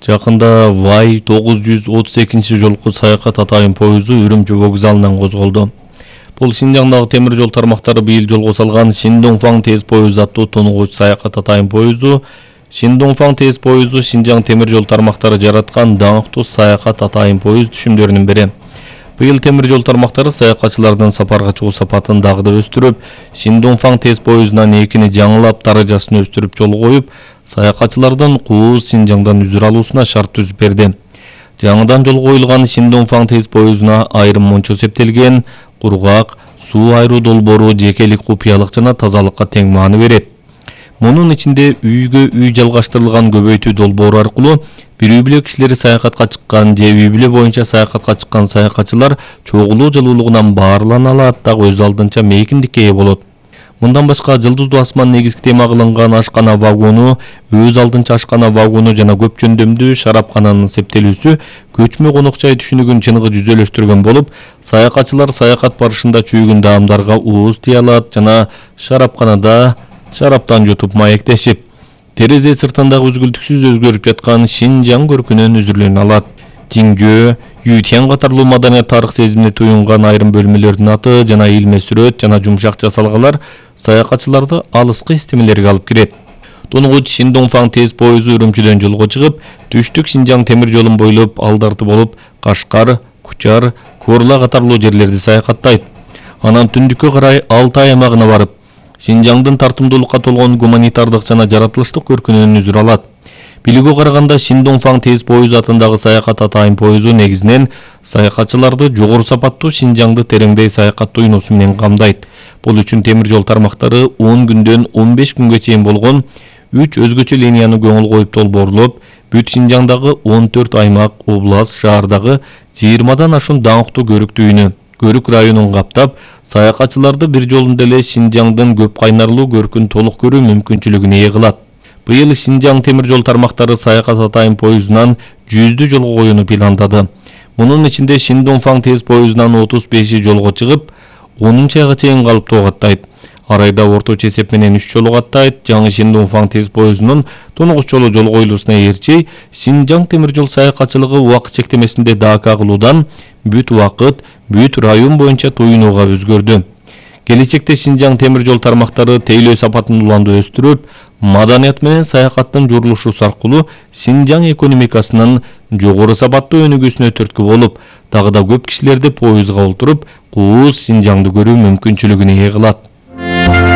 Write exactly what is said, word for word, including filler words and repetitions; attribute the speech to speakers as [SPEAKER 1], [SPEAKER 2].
[SPEAKER 1] Жакында Вай тогуз жүз отуз экинчи жолку саякат атайын поезду Үрүмчү вокзалынан козголду. Бул Шинжаңдагы темир жол тармактары быйыл жолго салган Шиндоңфаң тез поезду аттуу тунугуч саякат атайын поезду. Шиндоңфаң тез поезду Шинжаң темир жол тармактары жараткан даңктуу саякат атайын поезд түшүмдөрүнүн бири. Быйыл темир жол тармактары саякатчылардын сапарга чыгуу сапатын дагы да өстүрүп, Шиндоңфаң тез поездунан экини жаңылап даражасын өстүрүп жол коюп, саякатчылардын кууз Шинжаңдан үзүр алуусуна шарт түзүп берди. Жаңыдан жол коюлган Шиндоңфаң тез поездуна айрым мончо септелген, кургак, суу айруу долбоору жекелик купуялык жана тазалыкка тең маани берет. Мунун ичинде үйгө үй жалгаштырылган көбөйтүү долбоору аркылуу бир үй бүлө кишилери саякатка чыккан же үй бүлө боюнча саякатка чыккан саякатчылар чогулуу жылуулугунан баарлана алат, дагы өз алдынча мейкиндикке ээ болот. Мындан башка Жылдыздуу асман негизги тема кылынган ашкана вагону, өз алдынча ашкана вагону жана көп жөндөмдүү шарапкананын септелүүсү көчмө конок жай түшүнүгүн чыныгы жүзөлөштүргөн болуп, саякатчылар саякат барышында чүйгүн даамдарга ууз тие алат жана шарапканада шараптан жутуп маектешип, терезе сыртындагы үзгүлтүксүз өзгөрүп жаткан Шинжаң көркүнөн үзүрлөнө алат. Тиңжөө, Ютян катарлуу маданият тарых сезимине туюнган айрым бөлмөлөрдүн аты жана илме сүрөт жана жумшак жасалгалар саякатчыларды алыскы эстемелерге алып кирет. Тунугуч Шиндоңфаң тез поезду Үрүмчүдөн жолго чыгып, түштүк Шинжаң темир жолун бойлоп алдарты болуп Кашкар, Кучар, Корла катарлуу жерлерди саякаттайт. Анан түндүккө карай Алтай аймагына барып, Шинжаңдын тартымдуулукка толгон гуманитардык жана жаратылыштык көркүнөн үзүр алат. Билүүгө караганда Шиндоңфаң тез поезду атындагы саякат атайын поезду негизинен саякатчыларды жогору сапаттуу Шинжаңды тереңдей саякаттоо уйносу менен камдайт. Бул үчүн темир жол тармактары он күндөн он беш күнгө чейин болгон үч өзгөчө линияны көңүл коюп долбоорлоп, бүт Шинжаңдагы он төрт аймак, област, шаардагы жыйырмадан ашуун даңктуу көрүктүү үйнү, көрүк районун каптап, саякатчыларды бир жолунда эле Шинжаңдын көп кайнарлуу көркүн толук көрүү мүмкүнчүлүгүнө ээ кылат. Быйыл Шинжаң темир жол тармактары саякат атайын поездунан жүздү жолго коюуну пландады. Мунун ичинде Шиндоңфаң тез поездунан отуз беши жолго чыгып, онунчу айга чейин калыптуу каттайт. Арайда орточо эсеп менен үч жолу каттайт. Жаңы Шиндоңфаң тез поездунун тунугуч жолу жол коюлуусуна ээрчи, Шинжаң темир жол саякатчылыгы убакыт чектемесинде дака кылуудан бүт убакыт, бүт район боюнча туюнууга өзгөрдү. Келечекте Шинжаң темир жол тармактары тейлөө сапатын уланды өстүрүп, маданият менен саякаттын журулушуусу аркылуу Шинжаң экономикасынын жогору сапаттуу өнүгүүсүнө түрткү болуп, дагы да көп кишилерди поездга олтуруп, кууз Шинжаңды көрүү мүмкүнчүлүгүнө ээ кылат.